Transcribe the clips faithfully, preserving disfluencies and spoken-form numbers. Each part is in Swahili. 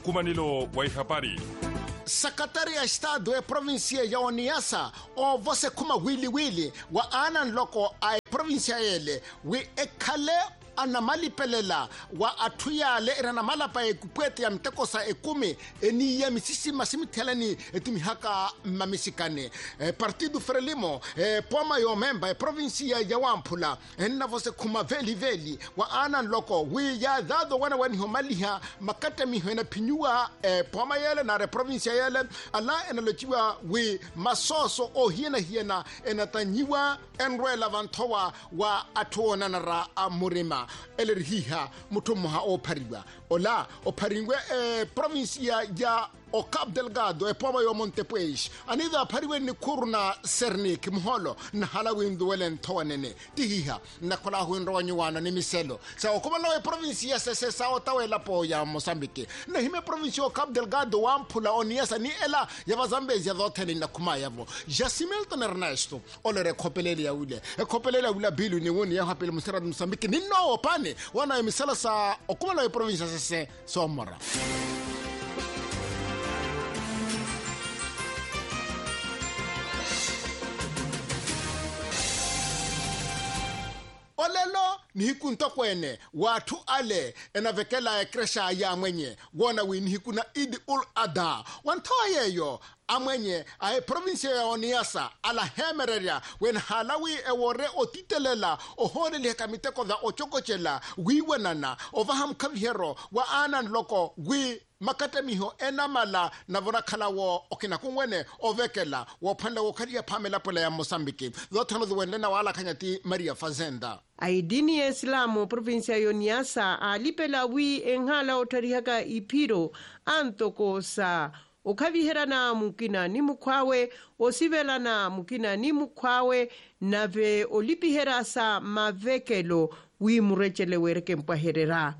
nkumanilo wa habari. Secretary ya Estado e provincia ya Niassa o você kuma wili wili wa anan loko ai provincia ele we ekale anamali pelela wa atuya le ranamala pa ekupete ya mteko sa ekumi eni ya misisi masimi telani etimi haka mamisikane e, Partido Frelimo e, poma yo memba e provincia ya Wampula enna vose kuma veli veli wa anan loko wi ya dado wana wani homaliha makata mi hena pinyua e, poma yele na re provincia yele ala enalochiwa wi masoso o hiena hiena enatanyiwa enwe lavantowa wa atuona na ra amurima elerhiha mutumoha o pariwa ola o paringwe e provincia ya o Cabo Delgado e poma yo Montepuez anida pariwe ni kurna sernik mholo na halawindu welen towanene tihiha na kola huinro wanyuwana ni miselo sa o kuma lo e provincia sese sa o tawela po ya Mozambique na hime provincia o Cabo Delgado Wampula o Niassa ni ela ya Bazambezi ya dhoteni na kuma yavo Jasimilton Ernesto ole re kopelele ya ule e kopelele ya ule bilu ni wuni ya hapele musera de Mozambique ni no opane wana emisela sa o kuma lo e provincia sese so mora. Olelo ni hikunto kwene watu ale enavekela ekresha ya mwenye wona wini hikuna Idi ul Adha wantoa yeyo amwenye ae provincia ya Niassa ala hemereria wen halawi ewore otitelela ohore liha miteko dha ochokochela wiwenana ovaham kavihero wa anan loko wi makatamiho enamala na vona kalawo okina kungwene ovekela wopanda wokaria Pamela Pole ya Mozambique dhotano dhuwendena wala kanyati Maria Fazenda. Aidini ya Islamu provincia ya Niassa alipela wi enghala otarihaka ipiro antoko sa okaviherana mukina ni mukwawe osivelana mukina ni mukwawe nave olipihera sa mavekelo wi murechele wereke mpaherera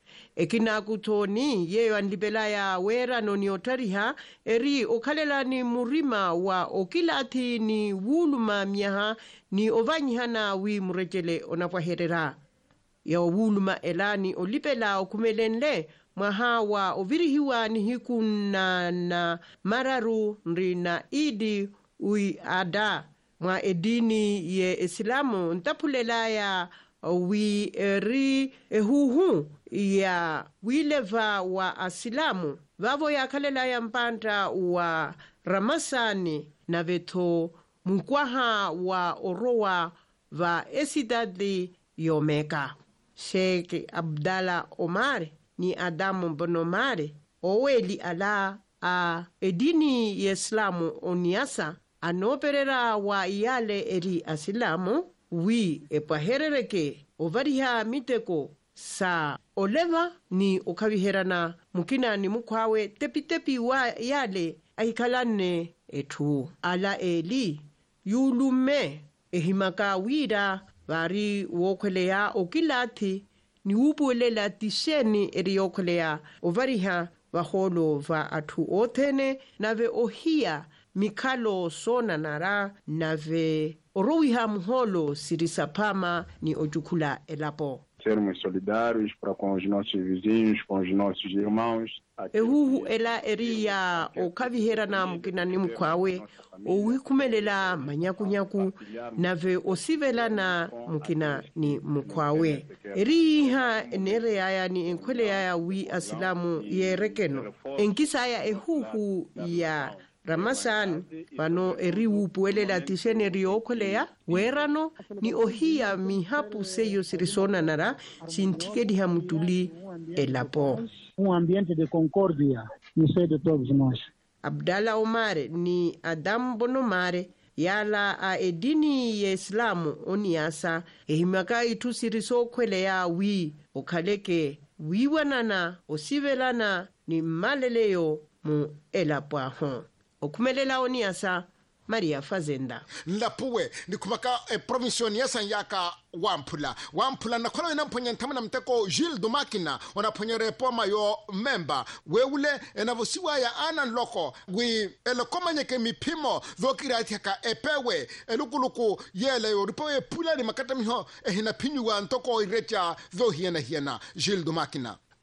ekina kutoni yeyo andipela ya wera noni otariha eri okalela ni murima wa okilati ni wuluma miaha ni ovanyihana wi murechele onapwaherera ya wuluma elani olipela okumelenle mwaha wa ovirihiwa ni hikuna na mararu nrina Idi ui Adha mwa edini ye Islamu ntapulela ya wi eri ehuhu ya wileva wa asilamu vavo ya kalela ya mpanda wa Ramasani na veto mkwaha wa orowa va esidadi yomeka Sheikh Abdallah Omar ni Adamu Bonomare oweli ala a edini ya Islamu o Niassa anoperera wa iyale eri asilamu wi epaherereke ovariha miteko sa oleva ni okaviherana mukina ni mukwawe tepi tepi wa yale aikalane etu ala eli yulume ehimaka wira vari wokwelea okilati ni upuelela tisheni eriokolea ovariha vaholo va atu otene nave ohia mikalo sona nara nave orowiha mholo sirisapama ni ojukula elapo. Sermos solidários para com os nossos vizinhos, com os nossos irmãos. Ehuhu ela eria o kavihera na mukina ni mkwawe o wikumelela manyakunyaku nave osivela na mukina ni mkwawe eriha enere ya ni enkwele ya wi asilamu yerekeno enkisa ya ehuhu ya Ramasan pano eriwu puelela tishene riokolea werano ni ohia mihapu seyo sirisona nara sintike diha mutuli elapo um ambiente de concórdia no seio de todos nós. Abdallah Omar ni Adam Bonomare yala a edini ya Islamu o Niassa ehimaka itusiriso kwelea wi okaleke wiwanana osivelana ni maleleyo mu elapo ahon okumelela o Niassa Maria Fazenda. Lapuwe ni kumaka e provincia Niassa yaka Wampula Wampula na kola inamponya ntamana mteko Gilles Dumakina onaponyere poma yo memba weule enavosiwa ya anan loko wi elokomanyeke mipimo dhokirati ka epewe elukuluku yele yo ripowe pula ni makata miho ehina pinyuwa ntoko irecha dho hiena hiena Gilles Dumakina.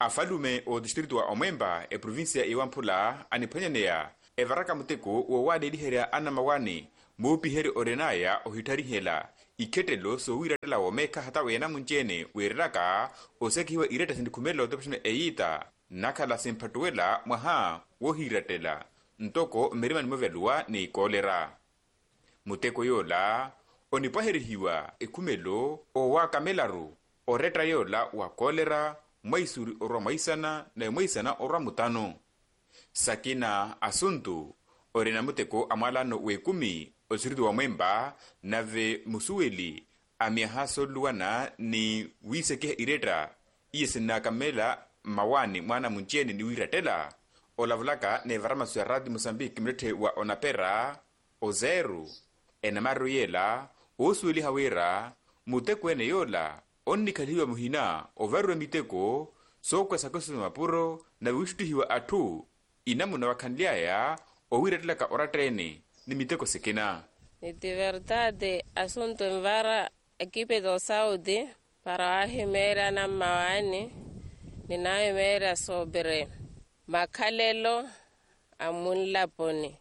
afalume o distrito wa Omwemba e provincia iwampula aniphanyaneya evaraka muteko wowale liherea ana mawani muupiheri orenaya ohitarihela ikhetelo so wiratela womeka hata wena munjene weriraka osekiwa ireta sindikhumelo topshene eyita nakhala simphatuwela mwaha wohiratela ntoko mmerima nimovelua ni kolera muteko yola onipwaherihiwa ekhumelo owakamelaru oreta yola wa kolera mwaisuri orwa mwaisana na mwaisana orwa mutano Sakina Asuntu orena muteko amalano wekumi osiritu wa Mwemba nave musuweli amiahaso luwana ni wisekeha ireta iyesena kamela mawani mwana muncheni ni wiratela olavulaka ne varamasu ya Radio Mozambique mlete wa onapera ozeru enamaru yela osuweli hawera muteko ene yola onnikaliwa muhina overwe miteko sokwa sakosu mapuro na wishtuhiwa atu inamu na wakandliaya owiretlaka oratrene ni miteko sekena. De verdade, asunto envara equipe do Saudi para ahimera na mawani ninaemera sobre makalelo amunlaponi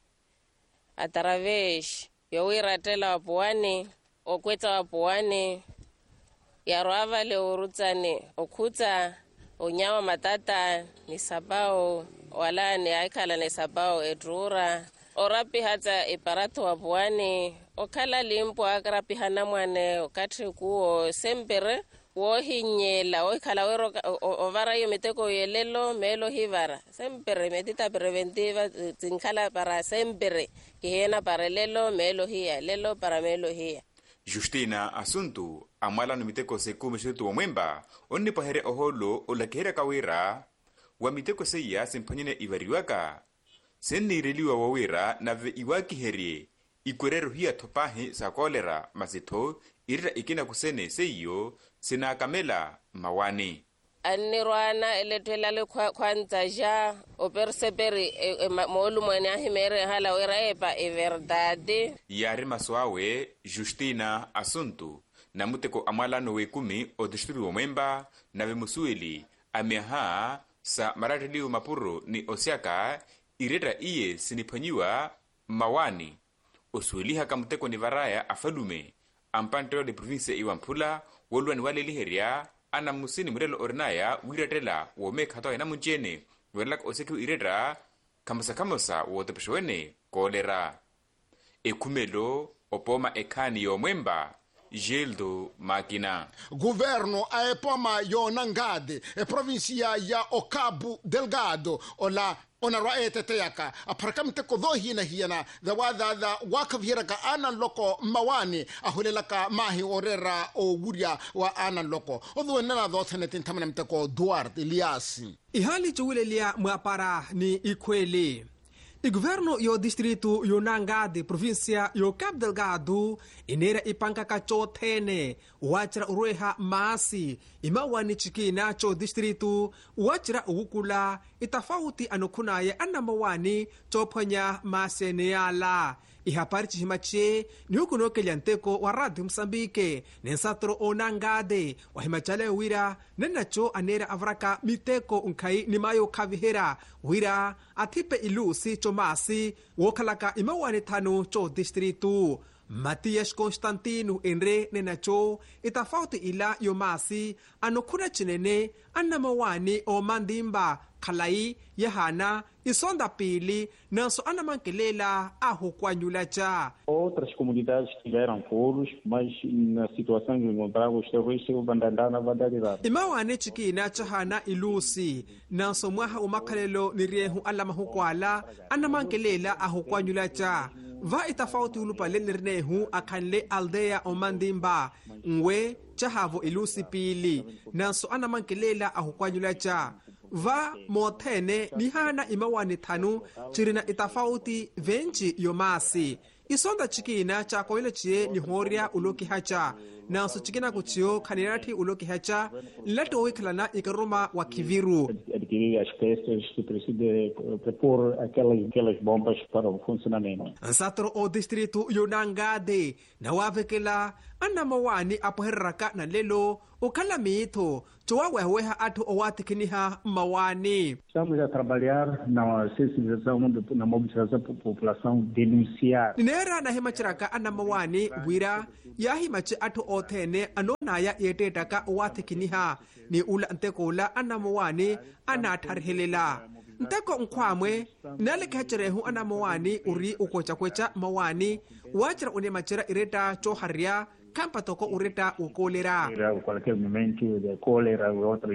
através yowiratela wapuani okweta wapuani yarwava le urutsani okuta onyawa matata ni sabao wala ni aikala ni sabao edrura orapi hata iparato wapuani okala limpo akrapi hana mwane okatri kuo sempere wohinyela okala wero ovara yo miteko yelelo melo hivara sempere medita preventiva tinkala para sempere kihena para lelo melo hia lelo para melo hia. Justina Asuntu amala no miteko seku mshitu wa Mwemba onni pahere oholo olakihera kawira wa miteko seya sempanyene ivariwaka senni reliwa wawira nave iwaki herie ikwerero hia topahi sa kolera masito irira ikina kusene seyo sina kamela mawani anirwana eletwela le kwanza ja operseperi molu mwene ahimere hala wera epa e verdade yari maswawe Justina Asuntu na muteko amalano wekumi o distritu wa Mwemba nave musueli ameha sa maratiliu mapuro ni osiaka ireta iye sinipanyiwa mawani osueliha kamuteko ni varaya afalume ampanteo de province iwampula woluani wale liheria ana musini murelo orinaya wiratela womeka hatoa ina munjene werlak osekiu ireta kamasa kamasa wotepeshwene kolera ekumelo opoma ekani yo Mwemba Gildo Makina. Governo a epoma yo nangade e provincia ya Cabo Delgado ola onarwa eteteyaka aparkamte ko dhohina hiana the wada the wakavhiraka anan loko mawani ahulelaka mahi orera o guria wa anan loko odho nana dhothenetin tamanamte ko Duarte Eliasi ihali chulelia mwapara ni ikweli. I governo yo distrito yo Nangade provincia yo Cabo Delgado inera ipanka kacho tene wachra ureha maasi imawani chikina cho distrito wachra ukula itafauti anokunaye anamawani choponya maseneala ihapari chihimache ni hukuno kelianteko wa Radio Mozambique nensatro o Nangade wa himachale wira nenacho anera avraka miteko unkai nimayo kavihera wira atipe ilusi chomasi wokalaka imawani tano cho distrito Matias Constantino enre nenacho itafauti ila yomasi anokuna chinene anamawani o mandimba kalai yahana isonda pili nanso anamankelela ahukwanyulacha. Outras comunidades tiveram foros, mas na situação que encontrava os terroristas vandandana vandalidade. Imawane chikina chahana ilusi nanso mwaha umakalelo niriehu alamahukwala anamankelela ahukwanyulacha. Va itafauti ulupale nirnehu akanle aldea omandimba ngwe chahavo ilusi pili nanso anamankelela ahukwanyulacha. Va mothene nihana imawani thanu chirina itafauti venchi yomasi isonda chikina cha koile chie nihoria uloki hacha nanso chikina kuchio kanirati uloki hacha lato wikhlana ikaruma wa kiviru adquirir as peças que precisa propor aquelas aquelas bombas para o funcionamento. Ansatro o distrito yo Nangade na wavekela ana mawani apoherraka na lelo ukhala mitho cowaweweha athu owatikiniha mawani. Estamos a trabalhar na sensibilização, na mobilização da população, denunciar. Ninera na himachiraka ana mawani wira ya himachi athu othene anonaya yetetaka owatikiniha ni ula ntekola ana mawani anatharhelela. Nteko nkwamwe nalekhacherehu ana mawani uri ukocha-kwecha mawani wachira une machira ireta choharria kampa toko ureta ukolera. Qualquer momento de cólera outro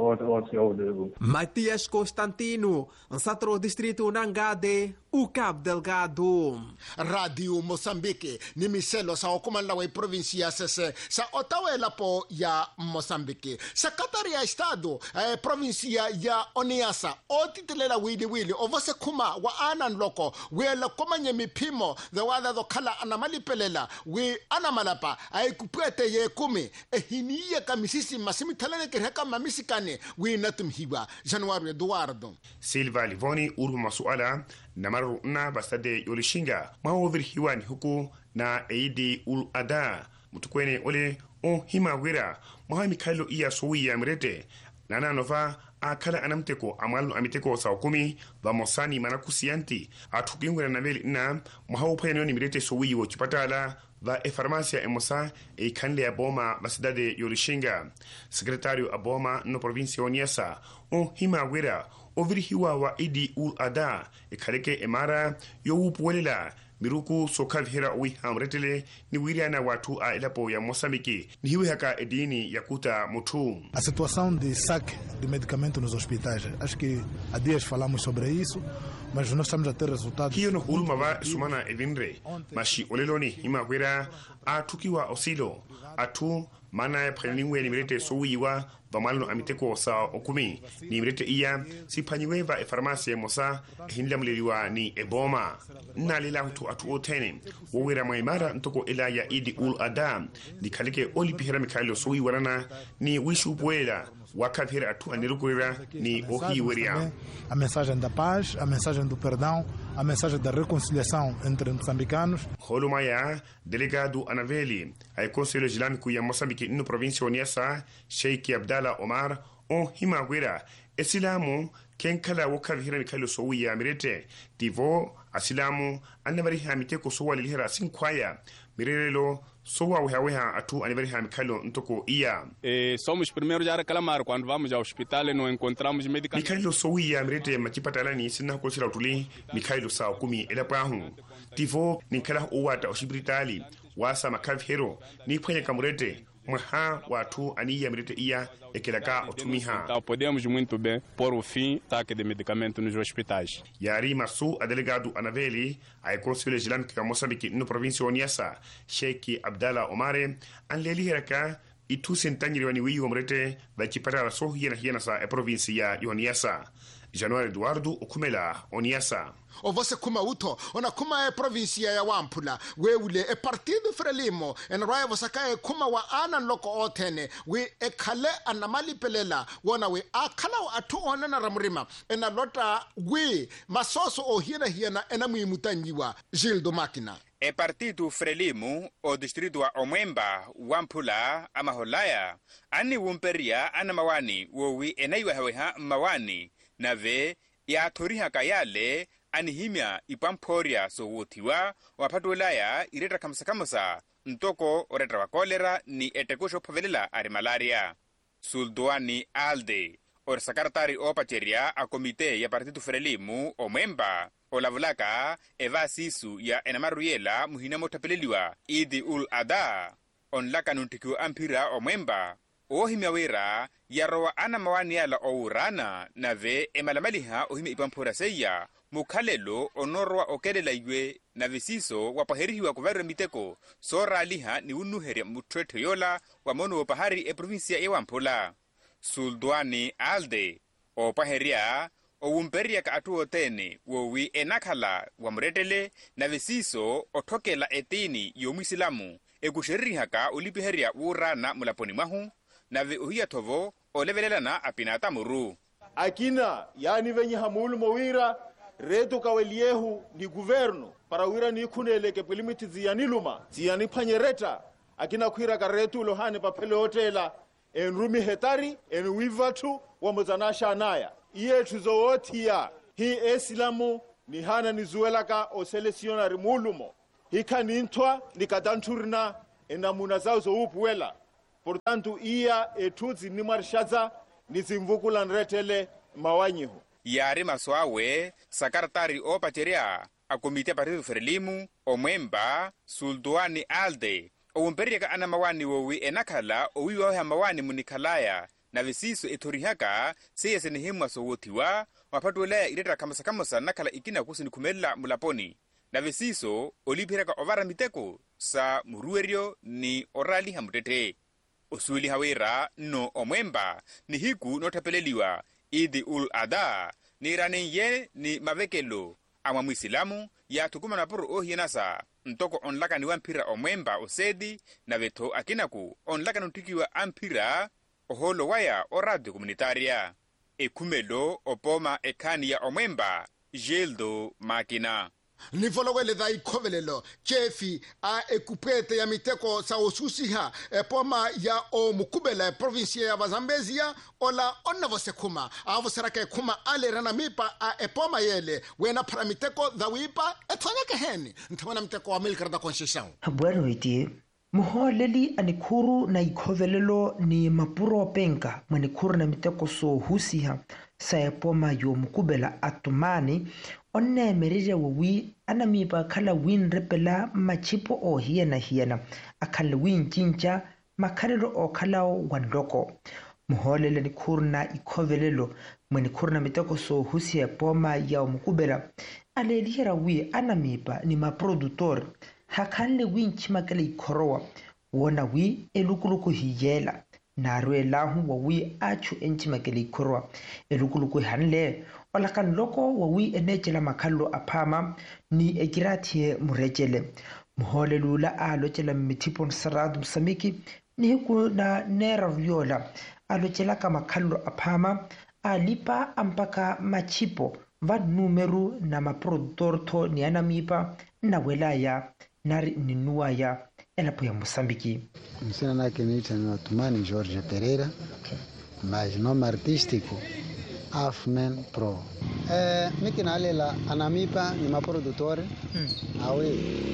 outro. Matias Constantino, Nsatro Distrito Nangade, o Cabo Delgado. Radio Moçambique, ni miselo sa okumala wa provincia sese sa otawela po ya Moçambique. Secretary ya Estado eh, provincia ya Oniasa otitelela wili wili ovose kuma wa anan loko wela komanye mipimo the wada do kala anamalipelela we anamalapa ay kupete ye kumi ehiniye kamisisi masimitalane kereka mamisikane we natumhiwa January Eduardo Silva Livoni uru masuala na maru na basade yolishinga maovir hiwani huku na eidi ul ada mutukwene ole o himawira mahami kailo iya sowi ya mirete nana nova akala anamteko amalu amiteko sa okumi ba mosani manakusianti atukingwe na veli na mahau payano ni mirete sowi wo chipatala va e farmacia e mosa e kanle aboma basidade yolishinga secretario aboma no provincia Oniasa o himawira oviri hiwa wa idi ul ada e kareke emara yo upuwelela miruku sokavhira ui hamretele ni wiriana watu a ilapo ya Moçambique ni hiwe haka edini ya kuta mutu. A situação de saque de medicamento nos hospitais, acho que há dias falamos sobre isso, mas nós estamos a ter resultados. Hiyo no huluma wa sumana evinre, mashi oleloni hima wira a tukiwa osilo, atu mana ya prelingwe ni mirete sowiwa vamalno amiteko sa okumi ni mirete iya si panyiweva e farmacia mosa hinla mliliwa ni eboma na lila hutu atu otene wawira maimara ntoko ila ya idi ul adam ni kalike olipi hira mikailo sowi warana ni wishu puela wakavira atu anirukurira ni ohi weria. A mensagem da paz, a mensagem do perdão, a mensagem da reconciliação entre moçambicanos. Holumaya, delegado Anaveli, ay conselho islâmico ya Moçambique no província Oniasa, Sheikh Abdallah Omar, on himawira, esilamu ken kala wakavira mikailo sowi ya mirete, divo asilamu anabari hamiteko sowa lilihira sinkwaya, mirelo sowa weha atu anibari hamikalo ntoko iya. Eh, somos primeiro já reclamar quando vamos ao hospital e não encontramos medicamentos. Mikailo sowi ya mirete machipatalani sina kosira utuli Mikailo saa kumi ela pahu. Tifo ni kala uwata oshibritali wasa makavhero ni kwenye kamurete mwaha watu aniya mirete iya ekelaka otumiha. Então podemos muito bem pôr o fim ataque de medicamentos nos hospitais. Yari Masu, a delegado Anaveli, a conselho islâmico ya Moçambique no província Oniasa, Sheikh Abdallah Omare, an leli heraka i tu sentanyiri wani wiyi omrete ba chipatala so hiena hiena sa e província ya Oniasa. January Eduardo Ukumela, Oniasa. O você kuma uto ona kuma e provincia ya Wampula weule e partido Frelimo en raya wasaka e kuma wa ana loko otene we e kale anamali pelela wona we akala wa atu ona na ramurima ena lota we masoso o hiena hiena ena muimutanyiwa Gildo Máquina. E partido Frelimo o distrito wa Omwemba Wampula amaholaya ani wumperia ana mawani wowi enaiwa haweha mawani nave ya toriha kayale anihimya ipamporia sowutiwa wapatulaya ireta kamsakamusa ntoko oreta wa kolera ni etekusho povelela ari malaria. Sulduani Alde or secretary opacheria a komite ya partido Frelimo Omwemba olavulaka eva sisu ya enamaruyela muhina motapeleliwa idi ul ada onlaka nuntiku ampira Omwemba ohimyawera yarowa ana mawani yala ourana nave emalamaliha ohime ipampura seya mukhalelo onorwa okelela iwe na visiso wapaherihiwa kuvarira miteko soraliha ni unuhere mutretho yola wa mono wapahari e provincia ya Wampula. Sulduani Alde opaheria owumperia ka atu otene wowi enakhala wamuretele na visiso othokela etini yomwisilamu ekusherihaka ulipiheria urana mulaponi mahu nave uhiya thovo olevelelana apinata muru. Akina yani venye hamulu mowira reto kaweliehu ni guverno para wira ni kunele ke pelimiti ziyani luma ziyani panyereta akina khwira karetu lohane paphele hotela enrumi hetari enwivatu wamozanasha anaya iyetu zowotia hi esilamu ni hana nizuelaka oselesionari mulumo hika nintwa nikadanturina enamuna zao zoupuela portanto iya etuzi nimarshaza nizimvukula nretele mawanyihu yari maswawe sakartari o pateria a komite partido frelimu omwemba sultuani alde oumperiyaka ana mawani wowi enakhala owiwa mawani munikhalaya na visiso etorihaka seyesene himwa sowotiwa mapatuelaya ireta kamasakamosa nakhala ikina kusini kumela mulaponi na visiso olipiraka ovara miteko sa muruerio ni orali hamutete usuli hawera no omwemba ni hiku notapeleliwa idi ul adha ni ranenye ni mavekelo ama mwisilamu ya tukuma na puru ohienasa ntoko onlaka ni wampira omwemba osedi na veto akinaku onlaka nutikiwa ampira oholo waya o radio comunitaria ekumelo opoma ekani ya omwemba Geldo Makina nivolowele dha ikhovelelo chefi a ekupete ya miteko sa osusiha epoma ya o mukubela provinsia ya Bazambezia ola onna vosekuma avo seraka kuma ale rana mipa a epoma yele wena para miteko dha wipa etonyeke heni ntamana miteko wa milkar da concession bueno iti muholeli anikuru na ikhovelelo ni mapuro penka manikuru na miteko so husiha sa epoma yo mukubela atumani onne merire wowi anamipa kala win repela machipo o hiena hiena akala win jinja makarero o kala wandoko muholele ni kurna ikhovelelo mwani kurna mitoko so husia poma ya mukubela alelihera wi anamipa ni maproductor hakale win chimakale ikorowa wona wi elukuluku hiyela narwe lahu wawi achu enchimakale ikorowa elukuluku hanle olakan loko wawi enechela makallo apama ni egiratie murejele muhole lula alochela mitipon sarad msamiki ni huku na nera viola alochela kama makallo apama alipa ampaka machipo va numeru na maproductor to ni anamipa na welaya nari ninua ya elapo ya Mosambiki. Msina nake niita ni Watumani George Pereira, mas nome artístico Afmen Pro. Eh, miki nalela anamipa ni maproductor hmm. awe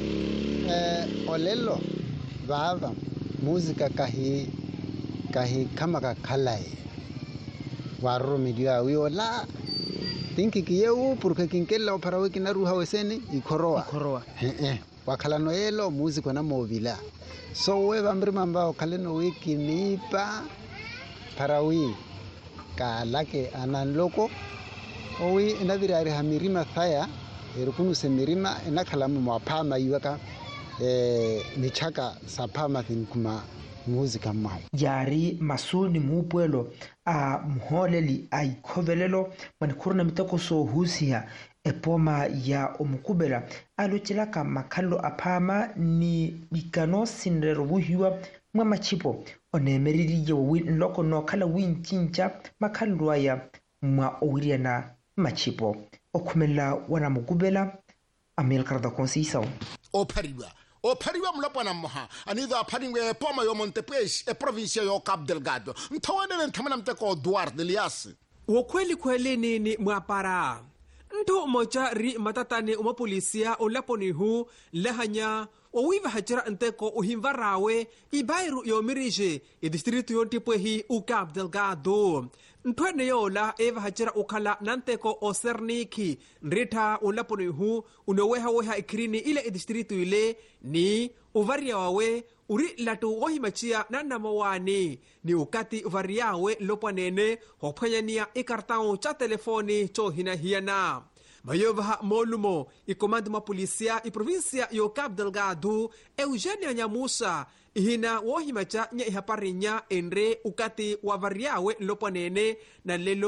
eh, olelo vava música kahi kahi kama kakalai warro medio awe ola tinki kiyeu porque kinkela para wiki na ruha weseni ikoroa ikoroa eh eh wakala noelo músico na movila so we vambri mamba kaleno wiki nipa para wi kalake analoko owi inavirari hamirima thaya erukunu semirima enakalamu mwapama iwaka eh michaka sapama thinkuma muzika mwa yari masuni mupwelo a muholeli a ikhovelelo manikuruna mitoko so husia epoma ya omukubela alochilaka makalo apama ni bikano sinrero buhiwa mwa machipo onemeriri ye win loko no kala win chincha makalo ya mwa owiria na machipo okumela wana mukubela Amilcar da Conceição opariwa opariwa mlopana moha anidha apharingwe poma yo Montepuez e provincia yo Cabo Delgado mthawane nthamana mteko Duarte Elias wokweli kweli nini mwapara nto mocha ri matatane umapolisia olaponihu lehanya owiva hachira nteko uhimvarawe ibairu yomirije idistritu yontipwehi u Cabo Delgado ntwene yola eva hachira ukala nanteko oserniki nrita olaponihu unoweha weha ikrini ile idistritu ile ni uvaria wawe uri latu wahimachia nana mawani ni ukati uvariawe lopwanene hophwanyania ikartao cha telefoni cho hina hiana mayova molumo ikomando mapolisia iprovinsia yo Cabo Delgado Eugênia Nyamusa ihina wohimacha nya ihaparinya enre ukati wavariawe lopwanene na lelo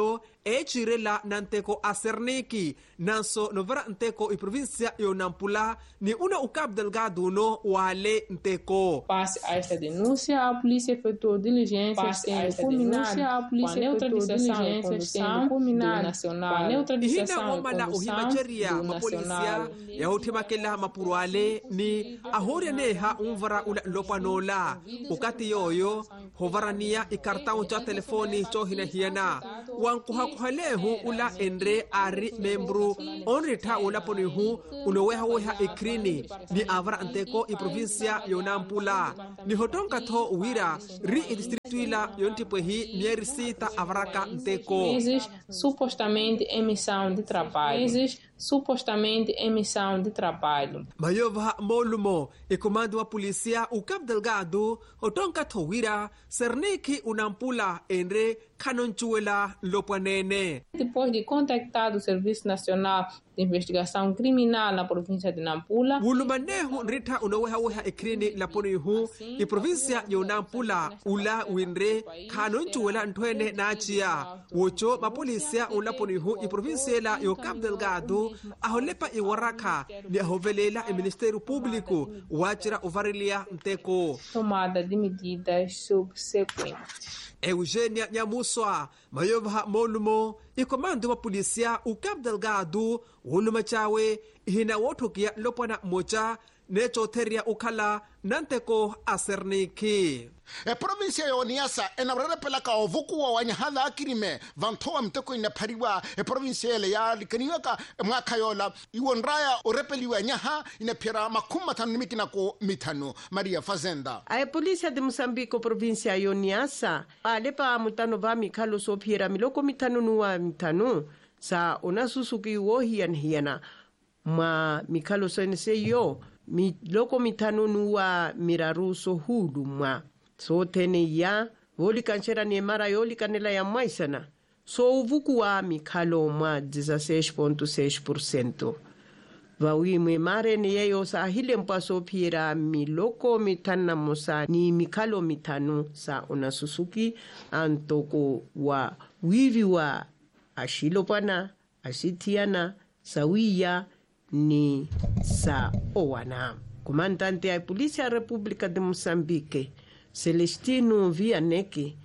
echirela na nteko a Serniki nanso novera nteko i província yo Nampula ni una o Cabo Delgado no wale nteko. Passe a esta denúncia, a polícia efetuou diligências em culminar a polícia neutralização e condução do nacional, a neutralização e condução do nacional. Ya utimakela mapuruale ni ahore neha umvara ula lopanola ukati yoyo hovarania ikartao cha telefoni cho hina hiana wankuha kuhalehu ula endre ari membru onrita ula ponihu unoweha weha ikrini ni avara anteko i provincia yo Nampula ni hotonka to wira ri distrito ila yontipo hi mieri sita avaraka nteko supostamente emissão de trabalho supostamente emissão de trabalho. Mayova Molumo, e comando a polícia o Cabo Delgado, o tonka towira, Serniki Unampula, Endre, Canonchuela, Lopanene. Depois de contactar o Serviço Nacional de Investigação Criminal na província de Nampula, Ulumanehu Rita Unoweha Weha Ekrini Laponihu, e província de Nampula, Ula Windre, Canonchuela Ntwene Nachia, Ucho, ma polícia Ulaponihu, e província la o Cabo Delgado, aholepa i waraka ni ahovelela e Ministério Público wachira ovarilia nteko tomada de medidas subsequentes. Eugênia Nyamuswa Mayova Molumo e comando wa polícia o Cabo Delgado uluma chawe hina wotokia lopana mocha necho teria ukala nanteko a Serniki. E provincia yo Niassa enabrara pelaka ovuku wa wanyahadha akirime vantoa mteko inapariwa e provincia ele ya likaniwaka mwaka yola iwonraya orepeliwa nyaha inapira makuma tanu mitina ko mitano. Maria Fazenda. A polícia de Moçambique provincia yo Niassa alepa mutano va mikalo sopiera miloko mitano nuwa mitano sa onasusuki wo hian hiana ma mikalo sense yo mi loko mitano nuwa miraru so hudu mwa so tene ya voli kanchera ni mara yoli kanela ya maisana so uvuku wa mikalo mwa dezasseis vírgula seis por cento vawi mwe mare ni yeyo sa hile mpaso pira miloko mitana mosa ni mikalo mitano sa onasusuki antoko wa wivi wa ashilopana asitiana sawiya ni sa owana. Comandante a Polícia República de Moçambique, Celestino Vianeke,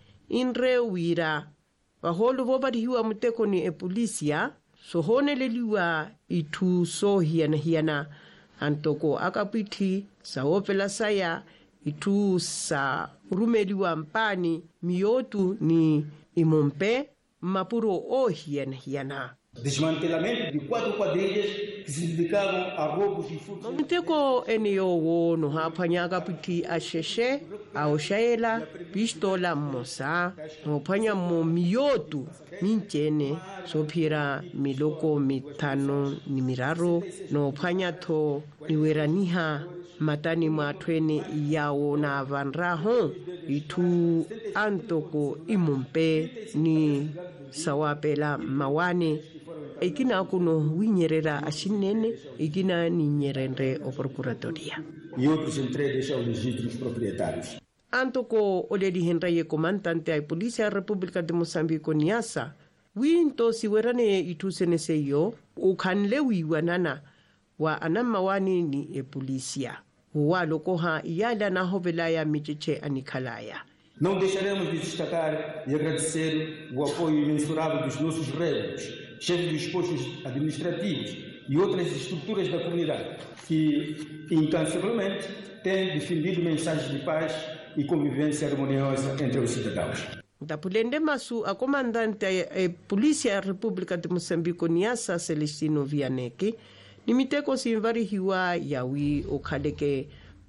inrewira waholu vobarihiwa muteko ni e polícia sohone leliwa itu so hiana hiana antoko akapiti sa opela saya itu sa rumeliwa mpani miyotu ni imompe mapuro o hiana hiana. Desmantelamento de quatro quadrilhas que se dedicavam a roubos e furtos. Mteko eneo wono hapanyaka piti asheshe aushaela pistola mosa mopanya mo miyotu minchene sopira miloko mitano ni miraro no panya to niweraniha matani matwene yawo na vanraho itu antoko imumpe ni sawapela mawane ikina kuno winyerera ashinene ikina ni nyerendre o procuradoria e outros entregues aos legítimos proprietários. Antoko oledi henraye comandante a Polícia República de Moçambique Niassa winto siwerane ituseneseyo ukanlewi wanana wa anamawani ni e polícia wa lokoha yala na hovelaya micheche anikalaya. Não deixaremos de destacar e agradecer o apoio imensurável dos nossos réus, chefes dos postos administrativos e outras estruturas da comunidade, que incansavelmente têm defendido mensagens de paz e convivência harmoniosa entre os cidadãos. Da pulende masu a comandante a Polícia República de Moçambique Niassa Celestino Vianeke nimiteko simvari hiwa yawi okadeke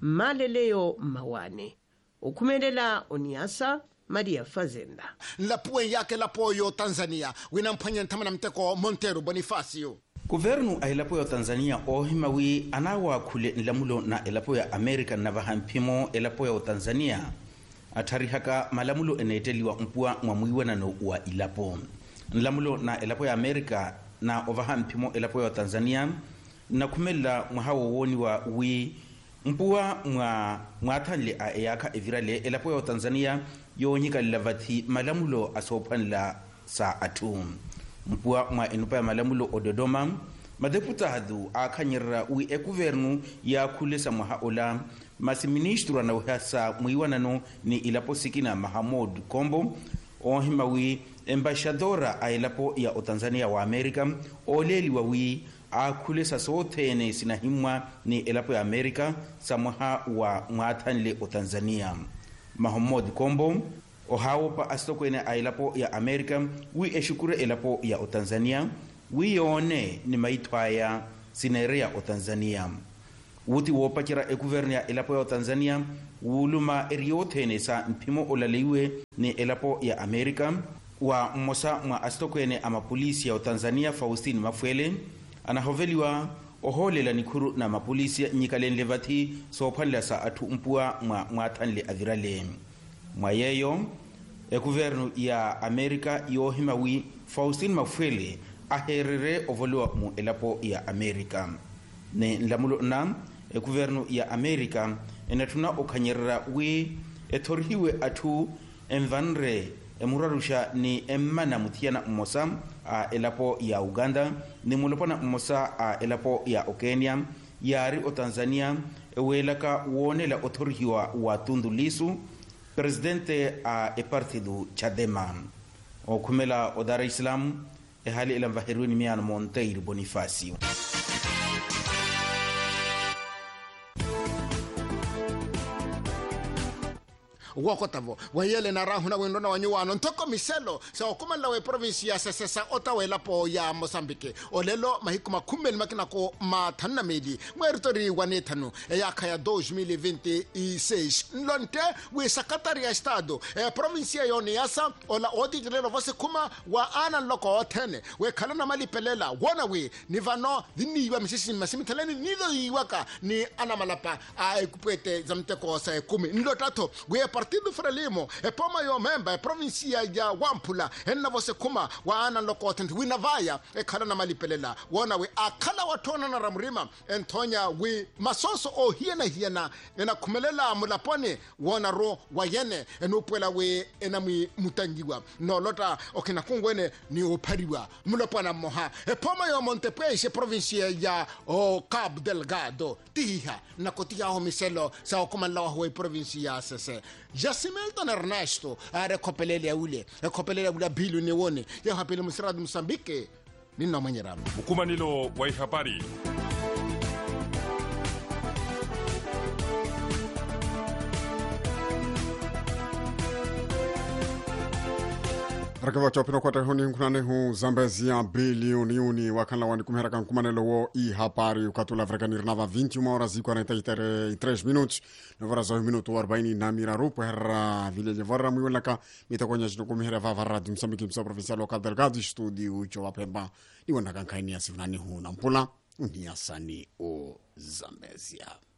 maleleo mawane okumelela Oniassa Maria Fazenda. La pue yake la poyo Tanzania winampanya ntamana mteko Montero Bonifacio. Governo a elapoya Tanzania ohimawi anawa kule nilamulo na elapoya Amerika na vahampimo elapoya Tanzania atarihaka malamulo eneteliwa mpua mwamuiwa na no wa ilapo nilamulo na elapoya Amerika na ovahampimo elapoya Tanzania na kumela mwahawo woni wa wi mpua mwa mwatanle a eyaka evirale elapoya Tanzania yonyika lavati malamulo asopanla sa atum mpua mwa enupa ya malamulo o Dodoma madeputado akhanyirira wi ekuvernu ya khulesa mwaha ola masiministro na uhasa muiwanano ni ilapo sikina Mahamud Kombo ohima wi embashadora a ilapo ya o Tanzania wa Amerika oleli wa wi akhulesa sothene sinahimwa ni ilapo ya Amerika samwaha wa mwathanle o Tanzania. Mahamud Kombo ohawo pa astokwene a ilapo ya Amerika wi eshukure ilapo ya o Tanzania wi yone ni maitwaya sinerea o Tanzania. Wuti wopakira e guvernia elapo ya Tanzania wuluma eriothene sa mpimo olaliwe ni elapo ya Amerika wa mmosa mwa astokwene ama polisi ya Tanzania Faustin Mafwele anahoveliwa oholela nikuru na mapolisi nyikalen levati sophanla sa atu mpua mwa mwathanle avirale mwa yeyo e guvernu ya Amerika yohimawi Faustin Mafwele aherere ovolwa mu elapo ya Amerika ne lamulo na e guvernu ya Amerika enatuna okhanyerera wi ethorihiwe atu envanre emurarusha ni emmana muthiana mmosa a elapo ya Uganda ni mulopana mmosa a elapo ya Kenya yari o Tanzania ewelaka wonela othorihiwa wa Tundu Lissu presidente a e partido Chadema o kumela o Dar es Salaam e hali ila mvahiruni miano Monteiro Bonifacio. Wakotavo wayele na rahuna wendona wanyuano ntoko miselo sa okumala we provincia sesa otawela po ya Mozambique olelo mahikuma kumel makina ko mathanna medi mwertori wanethanu ya khaya dois mil e vinte e seis nlonte we secretary ya estado e provincia yoniasa ola odigrelo vose kuma wa ana loko othene we khalana mali pelela wona we nivano diniwa misisi masimitheleni nido yiwaka ni ana malapa a ekupete zamteko sa ekumi nlotato we Partido Frelimo e poma yo memba e provincia ya Wampula enna vose kuma wa ana lokotent winavaya e khala na malipelela wona we akhala watona na ramrima entonya we masoso o hiena hiena ena khumelela mulapone wona ro wayene enopwela we enami mutangiwa no lota okina kungwene ni ophariwa mulapana moha e poma yo Montepuez e provincia ya o Cabo Delgado tiha na kotia ho miselo sa okuma la ho e provincia sese Jacimelton Ernesto a recopelele ya ule recopelele ya ule bilu ni wone ya hapele musiradu Mozambique nina manyeramu Mukumanilo wa habari. Rakava chopino kwa tahoni nkunane hu Zambezia bilioni uni wakala wani kumhera kan kumanelo wo i hapari ukatula afrikanir nava vinte e uma horas e quarenta e três minutos novara zo minuto arobaini na miraru para vile levara muilaka mitakonya jino kumhera va radio Msambiki msa provincial local Delgado studio cho wapemba ni wana kankaini ya sifnani hu na mpula uniasani o Zambezia.